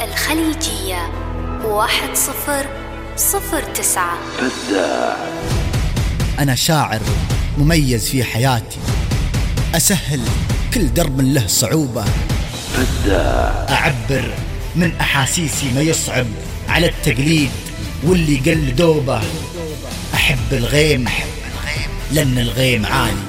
الخليجية 1009. فزاع. أنا شاعر مميز في حياتي، أسهل كل درب له صعوبة. فزاع. أعبر من أحاسيسي ما يصعب على التقليد واللي قل دوبه. أحب الغيم لأن الغيم عالي،